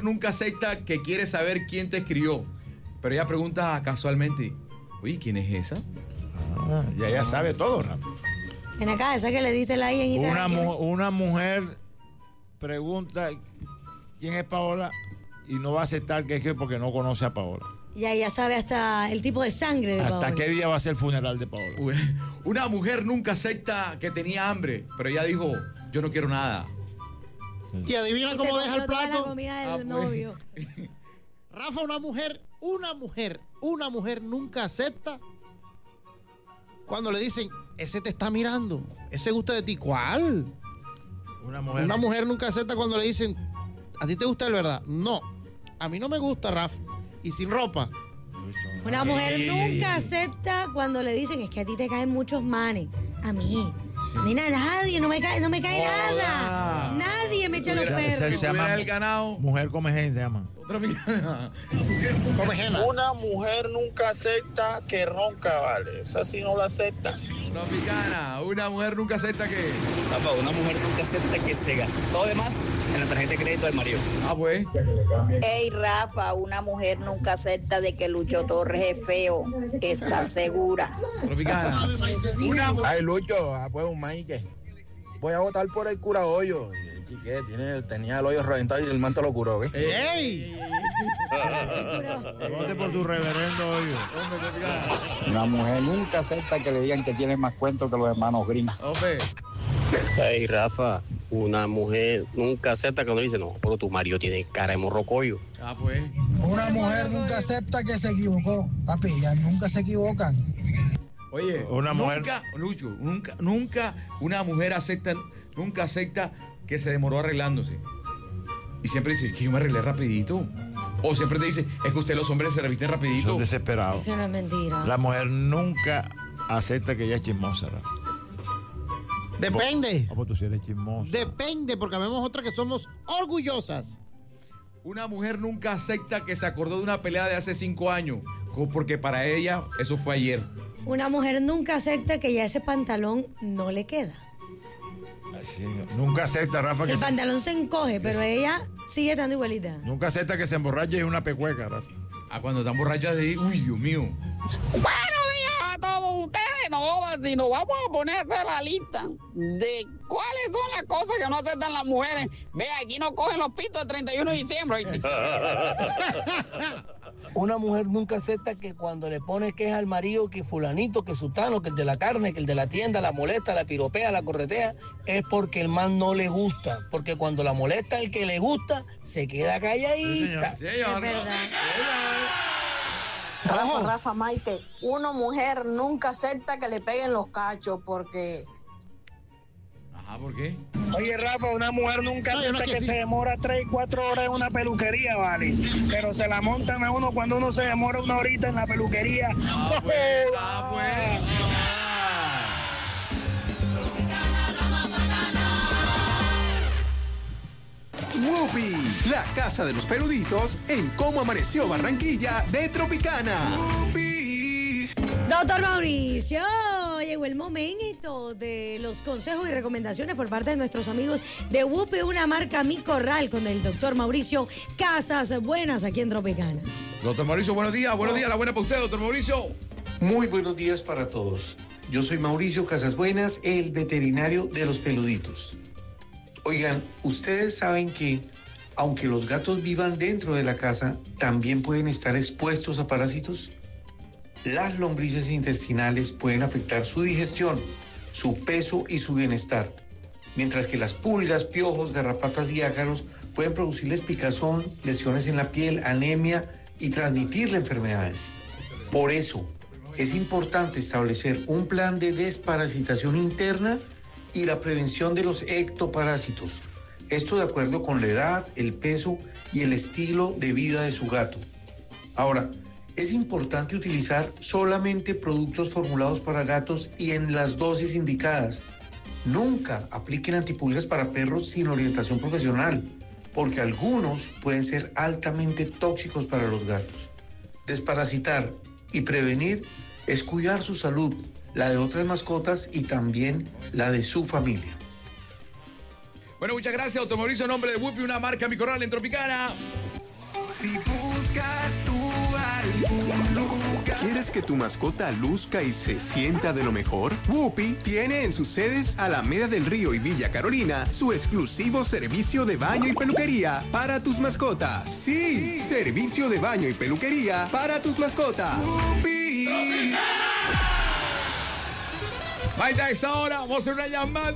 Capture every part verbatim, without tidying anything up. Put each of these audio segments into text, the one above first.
mujer nunca acepta que quiere saber quién te escribió, pero ella pregunta casualmente, oye, ¿quién es esa? Ah, ya ella sabe todo, Rafa. En acá, esa que le diste la I en Una, Instagram. mu- una mujer pregunta quién es Paola y no va a aceptar que es que porque no conoce a Paola. Ya, ya sabe hasta el tipo de sangre de ¿Hasta Paola. qué día va a ser el funeral de Paola? Uy, una mujer nunca acepta que tenía hambre, pero ella dijo, yo no quiero nada. Y adivina Y cómo se deja el compró toda la plato. comida del Ah, pues. novio. Rafa, una mujer, una mujer, una mujer nunca acepta cuando le dicen, ese te está mirando, ese gusta de ti. ¿Cuál? Una mujer. Una mujer nunca acepta cuando le dicen, ¿a ti te gusta el verdad? No, a mí no me gusta, Rafa. Y sin ropa. Una mujer nunca acepta cuando le dicen, es que a ti te caen muchos manes. A mí. Nena, nadie, no me cae, no me cae nada. Nadie me echa los Ese- perros. ese- se llama el ganado. Mujer come gente, se llama. Otra mexicana. Come ajena. Una mujer nunca acepta que ronca, vale. Esa sí no la acepta. Otra mexicana. Una mujer nunca acepta que. Papá, una mujer nunca acepta que se gastó de más en la tarjeta de crédito del marido. Ah, pues. Ey, Rafa, una mujer nunca acepta de que Lucho Torres es feo. Está segura. Otra mexicana. Ay, Lucho, ah, pues un Mike. Voy a votar por el cura hoyo. ¿Y qué? Tiene, tenía el hoyo reventado y el manto lo curó, ¿ves? ¡Ey! Vote por tu reverendo hoyo. Una mujer nunca acepta que le digan que tiene más cuentos que los hermanos Green. Hombre. Hey, Rafa, una mujer nunca acepta cuando dice, no, pero tu marido tiene cara de morrocoyo. Ah, pues. Una mujer nunca acepta que se equivocó. Papi, ya nunca se equivocan. Oye, Una mujer- nunca, Lucho, nunca, nunca una mujer acepta, nunca acepta que se demoró arreglándose. Y siempre dice, que yo me arreglé rapidito. O siempre te dice, es que ustedes los hombres se revisten rapidito. Son desesperados. Es que no es mentira. La mujer nunca acepta que ella es chismosa, Rafa. Depende. Ah, pues tú sí eres chismosa. Depende, porque vemos otras que somos orgullosas. Una mujer nunca acepta que se acordó de una pelea de hace cinco años, co- porque para ella eso fue ayer. Una mujer nunca acepta que ya ese pantalón no le queda. Así, nunca acepta, Rafa, que El se, pantalón se encoge, pero ella sigue estando igualita. nunca acepta que se emborrache y una pecueca, Rafa. Ah, cuando están borrachas de, uy, Dios mío. Buenos días a todos ustedes. No, si nos vamos a poner a hacer la lista de cuáles son las cosas que no aceptan las mujeres. Ve, aquí no cogen los pitos el treinta y uno de diciembre. Una mujer nunca acepta que cuando le pone queja al marido que fulanito, que sutano, que el de la carne, que el de la tienda la molesta, la piropea, la corretea, es porque el man no le gusta. Porque cuando la molesta el que le gusta, se queda calladita. Sí, señor. Es verdad. Rafa, Rafa, Maite, una mujer nunca acepta que le peguen los cachos porque... Ajá, ¿por qué? Oye, Rafa, una mujer nunca No, yo no acepta es que que sí. se demora tres, cuatro horas en una peluquería, vale. Pero se la montan a uno cuando uno se demora una horita en la peluquería. Ah, pues, ah, pues. Whoopi, la casa de los peluditos en Cómo Amaneció Barranquilla de Tropicana. Whoopi. Doctor Mauricio, llegó el momento de los consejos y recomendaciones por parte de nuestros amigos de Whoopi, una marca Mi Corral, con el doctor Mauricio Casas Buenas aquí en Tropicana. Doctor Mauricio, buenos días. Buenos días, la buena para usted, doctor Mauricio. Muy buenos días para todos. Yo soy Mauricio Casasbuenas, el veterinario de los peluditos. Oigan, ustedes saben que, aunque los gatos vivan dentro de la casa, también pueden estar expuestos a parásitos. Las lombrices intestinales pueden afectar su digestión, su peso y su bienestar, mientras que las pulgas, piojos, garrapatas y ácaros pueden producirles picazón, lesiones en la piel, anemia y transmitirle enfermedades. Por eso, es importante establecer un plan de desparasitación interna y la prevención de los ectoparásitos. Esto de acuerdo con la edad, el peso y el estilo de vida de su gato. Ahora, es importante utilizar solamente productos formulados para gatos y en las dosis indicadas. Nunca apliquen antipulgas para perros sin orientación profesional, porque algunos pueden ser altamente tóxicos para los gatos. Desparasitar y prevenir es cuidar su salud, la de otras mascotas y también la de su familia. Bueno, muchas gracias, doctor Mauricio. En nombre de Whoopi, una marca Mi Corral en Tropicana. Si buscas tú algún lugar. ¿Quieres que tu mascota luzca y se sienta de lo mejor? Whoopi tiene en sus sedes Alameda del Río y Villa Carolina su exclusivo servicio de baño y peluquería para tus mascotas. Sí, servicio de baño y peluquería para tus mascotas. Whoopi. Maita, a esta hora vamos a hacer una llamadita.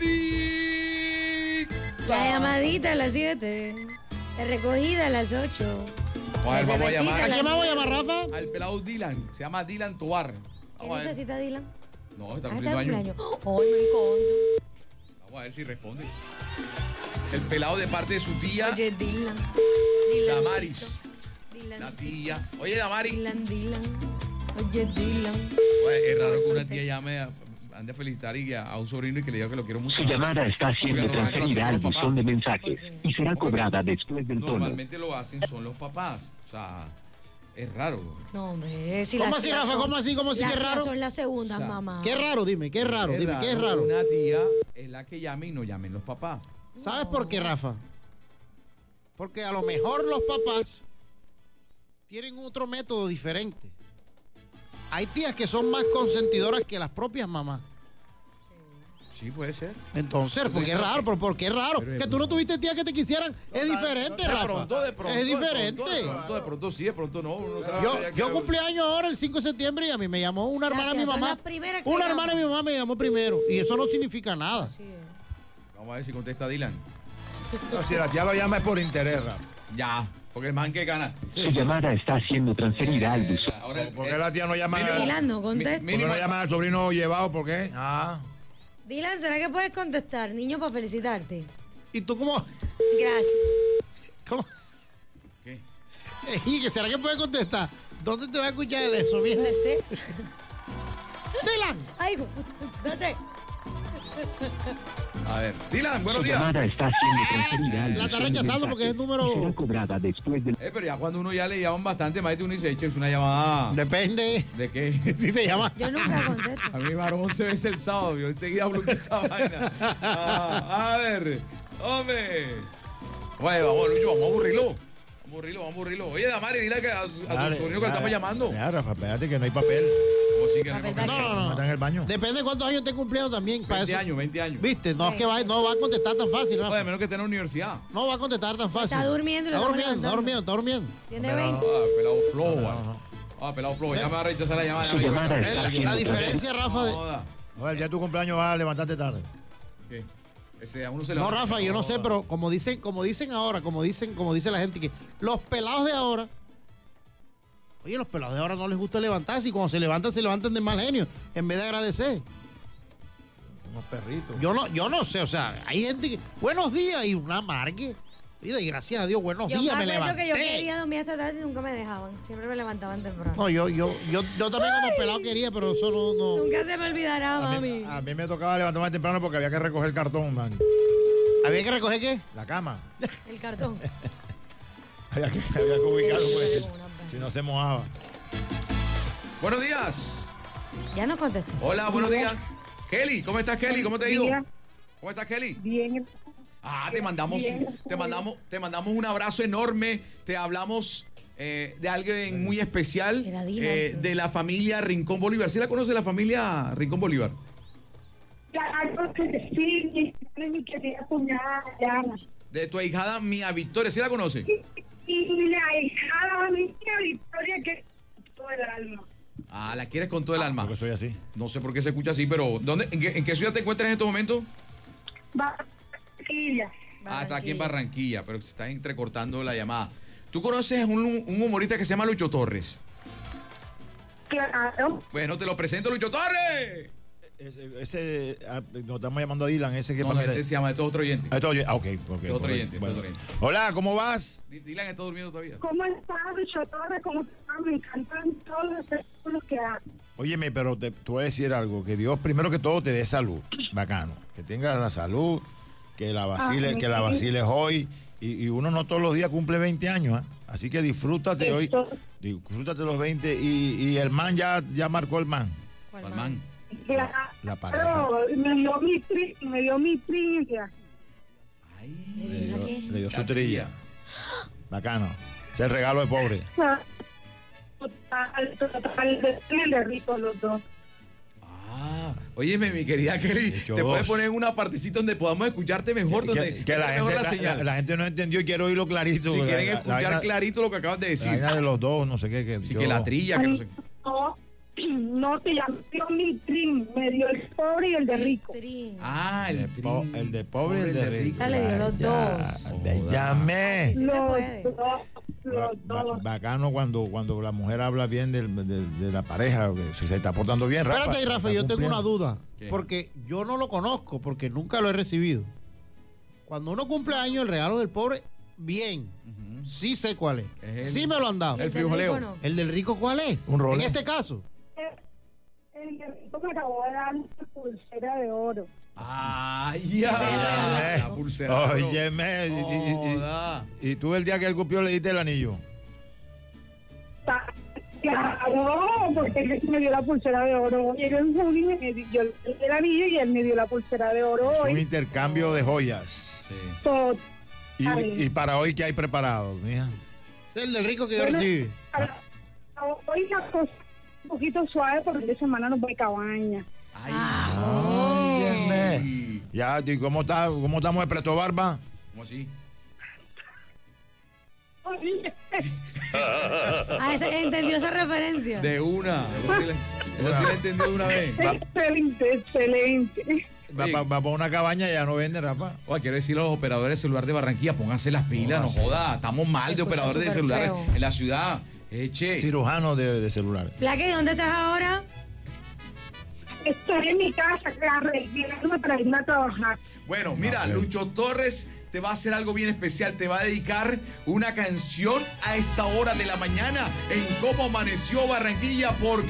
La llamadita a las siete. La recogida a las ocho. A ver, vamos a llamar. ¿A quién vamos a llamar, Rafa? Al pelado Dylan. Se llama Dylan Tobar. ¿Qué necesita Dylan? No, está Ah, cumpliendo está años. cumpleaños. ¡Ay, me encanta! Vamos a ver si responde. El pelado de parte de su tía. Oye, Dylan. Damaris. La tía. Oye, Damaris. Dylan, Dylan. Oye, Dylan. Oye, es raro que una tía llame a, ande a felicitar y a, a un sobrino y que le diga que lo quiero mucho. Su llamada está siendo Porque normalmente lo hacen transferida al son los buzón de papás. mensajes y será cobrada después del tono. Normalmente lo hacen son los papás. O sea, es raro. No, hombre. Si ¿Cómo las así, tías Rafa? son- ¿Cómo así? ¿Cómo así? las ¿Qué tías raro? son las segundas, O sea, mamá. Qué raro, dime, qué raro, dime, qué raro. Una tía es la que llame y no llamen los papás. ¿Sabes por qué, Rafa? Porque a lo mejor los papás tienen otro método diferente. Hay tías que son más consentidoras que las propias mamás. Sí, puede ser. Entonces, porque es raro, ¿por, por qué es raro? Pero- Que tú no tuviste tías que te quisieran. Es diferente, De Rafa. pronto, de pronto. es de diferente. pronto, De pronto, de pronto sí, de pronto no. Uno sabe Yo, que ya yo quiero- cumplí años ahora el cinco de septiembre y a mí me llamó una Las hermana de tías mi son mamá. las primeras que Una llaman. hermana de mi mamá me llamó primero. Y eso no significa nada. Vamos a ver si contesta Dylan. No, si la tía lo llama es por interés, Rafa. Ya, porque el man que gana. Su llamada está siendo transferida al buzón. Ahora, el- ¿Por qué la tía no llama Mínimo- Dylan, no ¿Por contesta. qué no llama al sobrino llevado? ¿Por qué? Ah. Dylan, ¿será que puedes contestar, niño, para felicitarte? ¿Y tú cómo? Gracias. ¿Cómo? ¿Qué? ¿Y que será que puede contestar? ¿Dónde te va a escuchar eso, vieja? No sé. ¡Dylan! Ay, hijo, date. A ver, Dylan, buenos Su días. llamada está siendo transferida al La está buzón de rechazando porque es mensajes número- y será cobrada después del... Eh, pero ya cuando uno ya le llaman bastante, más de uno dice, "Che, es una llamada. Depende. ¿De qué? Si te llama. Yo nunca contesto. A mí me llamaron once veces el sábado, yo enseguida bloqueé esa vaina. Ah, a ver, hombre. Bueno, vamos, Lucho, vamos a aburrirlo. Vamos a aburrirlo, vamos a aburrirlo. Oye, Damari, dile que a, a tu Dale, sobrino que le estamos dale. llamando. Ya, Rafa, espérate que no hay papel. ¿Cómo sí que no hay Papel papel? No, no, no. Está en el baño. Depende de cuántos años te cumplido también. Para veinte eso. años, veinte años. ¿Viste? No es que va, no va a contestar tan fácil, Rafa. Oye, menos que esté en la universidad. No va a contestar tan fácil. Está durmiendo y lo Está estamos durmiendo, está levantando. durmiendo, está durmiendo. Tiene Pero, veinte. ah, pelado flojo, bueno. Ah, pelado flojo, ya me va a rechazar la llamada. Su amigo. llamada Eh, está La, siendo la diferencia, Rafa, de... Joda. A ver, ya tu cumpleaños va a levantarte tarde. ¿Qué? Ese, a uno se No, levanta- Rafa, yo no sé, pero como dicen, como dicen ahora, como dicen, como dice la gente, que los pelados de ahora, oye, los pelados de ahora no les gusta levantarse y cuando se levantan, se levantan de mal genio, en vez de agradecer. Unos perritos. Yo no, yo no sé, o sea, hay gente que, buenos días, y una margue. Y de gracias a Dios, buenos Yo días, me me acuerdo levanté. que yo quería dormir hasta tarde y nunca me dejaban. Siempre me levantaban temprano. No, yo, yo, yo, yo también como pelado quería, pero eso no, no. Nunca se me olvidará, A mí, mami. a mí me tocaba levantarme temprano porque había que recoger cartón, man. ¿Había que recoger qué? La cama. El cartón. Había que, había que ubicarlo, Sí, pues, como una si, si no se mojaba. Buenos días. Ya no contestó. Hola, buenos días. Kelly, ¿cómo estás, Kelly? ¿Cómo te ha ido? Bien. ¿Cómo estás, Kelly? Bien. Ah, te mandamos, Bien. te mandamos, te mandamos un abrazo enorme. Te hablamos eh, de alguien muy especial, Era Dina, eh, pero- de la familia Rincón Bolívar. ¿Sí la conoce la familia Rincón Bolívar? Claro que sí, mi, mi querida cuñada Diana. De tu ahijada Mía Victoria, ¿sí la conoce? Y la hijada mía Victoria que todo el alma. Ah, la quieres con todo el alma. Porque soy así. No sé por qué se escucha así, pero ¿dónde, en, qué, en qué ciudad te encuentras en estos momentos? Barranquilla. Ah, está aquí en Barranquilla, pero se está entrecortando la llamada. ¿Tú conoces un, un humorista que se llama Lucho Torres? Claro. Bueno, te lo presento, Lucho Torres. Ese, ese ah, nos estamos llamando a Dylan, ese que No, no, este se llama, este es otro oyente. Ah, este oye- ah, ok, ok. Este es otro correcto. oyente, este Bueno. es otro oyente. Hola, ¿cómo vas? D- Dylan está durmiendo todavía. ¿Cómo estás, Lucho Torres? ¿Cómo estás? Me encantan todos los espectáculos que haces. Óyeme, pero te, te voy a decir algo, que Dios primero que todo te dé salud, bacano, que tengas la salud, que la vacile, Amén. que la vaciles hoy, y, y uno no todos los días cumple veinte años, ¿ah? Así que disfrútate hoy, Eso. disfrútate los veinte, y, y el man ya, ya marcó el man, ¿Cuál man? Claro. la pareja, Me dio mi tri, me dio mi trilla. le dio, le dio su trilla, bacano. Es el regalo de pobre. Total, total, de de rico los dos. Ah, óyeme, mi querida Kelly, te dos. puedes poner una partecita donde podamos escucharte mejor, Que, donde que- que la, mejor gente, la la, señal. la- la gente no entendió y quiero oírlo clarito. Si La- quieren la- la escuchar vaina- clarito lo que acabas de La decir. vaina de los dos, no sé qué. Que, Sí, yo- que la trilla, que no sé. No, no te llamó mi trin, me dio el pobre y el de rico. Ah, el, de po- el de pobre y el de rico. Ya le dio los dos. Te llamé. Sí se puede. Los dos, los Ba- dos. Bacano cuando, cuando la mujer habla bien del- de, de la pareja, que si se está portando bien, Rafa. Espérate ahí, Rafa, está yo tengo una cumpliendo. duda. ¿Qué? Porque yo no lo conozco, porque nunca lo he recibido. Cuando uno cumple años, el regalo del pobre, bien. Sí sé cuál es. Es el- sí me lo han dado. el del frijoleo. rico no. ¿El del rico cuál es? Un Rolex. En este caso. El de rico me acabó de dar una pulsera de oro. Ah, ya. Óyeme. La pulsera. Óyeme, y- y- y- Joda. y, y tú el día que él cumplió le diste el anillo. Ta- Claro, porque él me dio la pulsera de oro. Llegó en junio y me dio yo le di el anillo y él me dio la pulsera de oro Es un hoy. intercambio de joyas. Sí. Todo. Y, Ay. y para hoy, ¿qué hay preparado, mija? Es el del rico que yo Bueno, recibí. Hoy la cosa un poquito suave porque el de semana nos voy a cabaña. Ay, Óyeme. Ya, ¿y cómo, está, cómo estamos de Presto Barba? ¿Cómo así? Ah, ese- entendió esa referencia. De una. Esa sí la- esa sí la entendió de una vez. Excelente, excelente. Va, va, va para una cabaña y ya no vende, Rafa. Oye, quiero decirle a los operadores de celular de Barranquilla, pónganse las pilas, no joda. Estamos mal de escucha operadores de súper celular feo. en la ciudad. Eche. Cirujano de, de celulares. Flaque, ¿y dónde estás ahora? Estoy en mi casa, arreglándome para irme a trabajar. Bueno, mira, Ok. Lucho Torres te va a hacer algo bien especial. Te va a dedicar una canción a esa hora de la mañana en Cómo Amaneció Barranquilla, porque